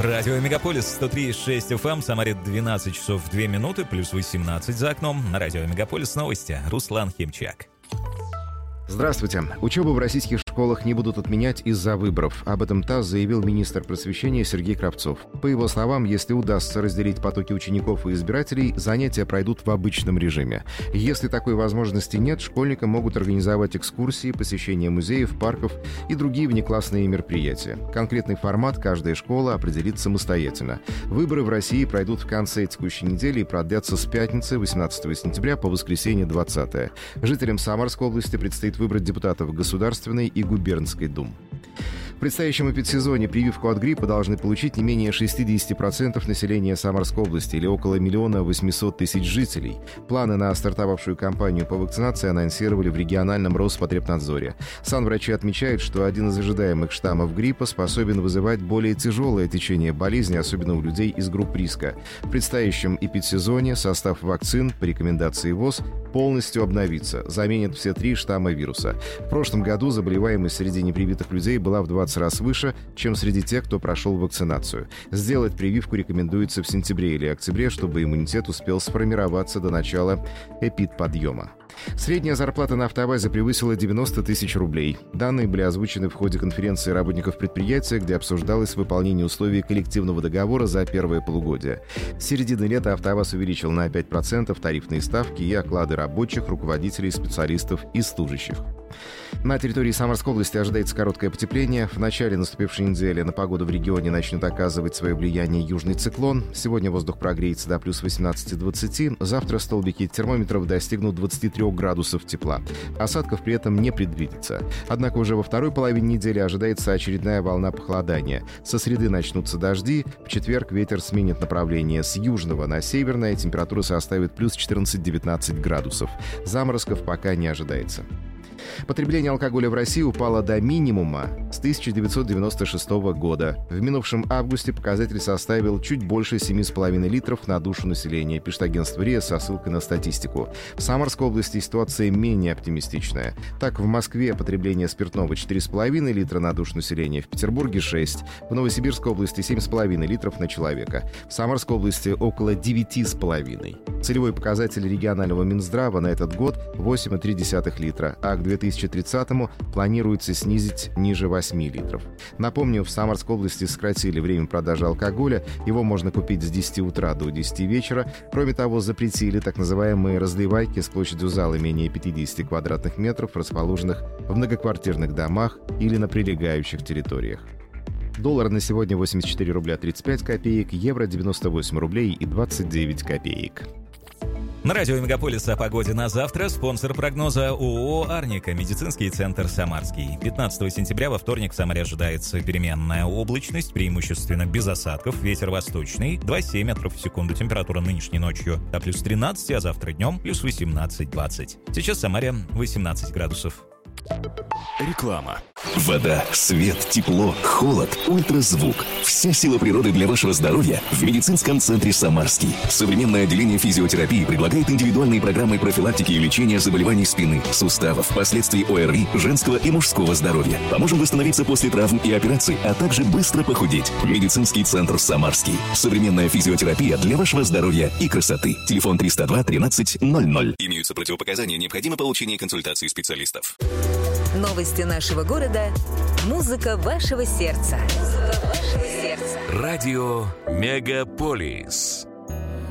Радио Мегаполис 103,6 FM, Самаре 12 часов 2 минуты, плюс 18 за окном. На Радио Мегаполис новости. Руслан Химчак. Здравствуйте. Учебу в российских школах не будут отменять из-за выборов. Об этом ТАСС заявил министр просвещения Сергей Кравцов. По его словам, если удастся разделить потоки учеников и избирателей, занятия пройдут в обычном режиме. Если такой возможности нет, школьникам могут организовать экскурсии, посещение музеев, парков и другие внеклассные мероприятия. Конкретный формат каждая школа определит самостоятельно. Выборы в России пройдут в конце текущей недели и продлятся с пятницы 18 сентября по воскресенье 20. Жителям Самарской области предстоит выбрать депутатов Государственной и Губернской дум. В предстоящем эпидсезоне прививку от гриппа должны получить не менее 60% населения Самарской области, или около 1 800 000 жителей. Планы на стартовавшую кампанию по вакцинации анонсировали в региональном Роспотребнадзоре. Санврачи отмечают, что один из ожидаемых штаммов гриппа способен вызывать более тяжелое течение болезни, особенно у людей из групп риска. В предстоящем эпидсезоне состав вакцин по рекомендации ВОЗ полностью обновится, заменит все 3 штамма вируса. В прошлом году заболеваемость среди непривитых людей была в 20 раз выше, чем среди тех, кто прошел вакцинацию. Сделать прививку рекомендуется в сентябре или октябре, чтобы иммунитет успел сформироваться до начала эпидподъема. Средняя зарплата на АвтоВАЗе превысила 90 000 рублей. Данные были озвучены в ходе конференции работников предприятия, где обсуждалось выполнение условий коллективного договора за первое полугодие. С середины лета АвтоВАЗ увеличил на 5% тарифные ставки и оклады рабочих, руководителей, специалистов и служащих. На территории Самарской области ожидается короткое потепление. В начале наступившей недели на погоду в регионе начнет оказывать свое влияние южный циклон. Сегодня воздух прогреется до плюс 18-20. Завтра столбики термометров достигнут 23 градусов тепла. Осадков при этом не предвидится. Однако уже во второй половине недели ожидается очередная волна похолодания. Со среды начнутся дожди. В четверг ветер сменит направление с южного на северное. Температура составит плюс 14-19 градусов. Заморозков пока не ожидается. Потребление алкоголя в России упало до минимума с 1996 года. В минувшем августе показатель составил чуть больше 7,5 литров на душу населения, пишет агентство РИА со ссылкой на статистику. В Самарской области ситуация менее оптимистичная. Так, в Москве потребление спиртного 4,5 литра на душу населения, в Петербурге 6, в Новосибирской области 7,5 литров на человека, в Самарской области около 9,5. Целевой показатель регионального Минздрава на этот год 8,3 литра, а к 2030-му планируется снизить ниже 8 литров. Напомню, в Самарской области сократили время продажи алкоголя. Его можно купить с 10 утра до 10 вечера. Кроме того, запретили так называемые разливайки с площадью зала менее 50 квадратных метров, расположенных в многоквартирных домах или на прилегающих территориях. Доллар на сегодня 84 рубля 35 копеек, евро 98 рублей и 29 копеек. На радио Мегаполис о погоде на завтра. Спонсор прогноза ООО «Арника», медицинский центр «Самарский». 15 сентября во вторник в Самаре ожидается переменная облачность, преимущественно без осадков, ветер восточный, 2,7 метров в секунду. Температура нынешней ночью до плюс 13, а завтра днем плюс 18-20. Сейчас в Самаре 18 градусов. Реклама. Вода, свет, тепло, холод, ультразвук. Вся сила природы для вашего здоровья в медицинском центре «Самарский». Современное отделение физиотерапии предлагает индивидуальные программы профилактики и лечения заболеваний спины, суставов, последствий ОРВИ, женского и мужского здоровья. Поможем восстановиться после травм и операций, а также быстро похудеть. Медицинский центр «Самарский». Современная физиотерапия для вашего здоровья и красоты. Телефон 302 13 00. Имеются противопоказания, необходимо получение консультации специалистов. Новости нашего города. Музыка вашего сердца. Радио Мегаполис.